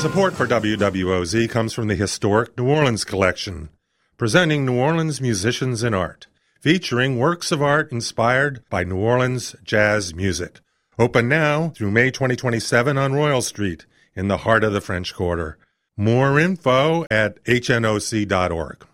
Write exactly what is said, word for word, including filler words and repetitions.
Support for W W O Z comes from the Historic New Orleans Collection, presenting New Orleans musicians and art, featuring works of art inspired by New Orleans jazz music. Open now through May twenty twenty-seven on Royal Street in the heart of the French Quarter. More info at H N O C dot org.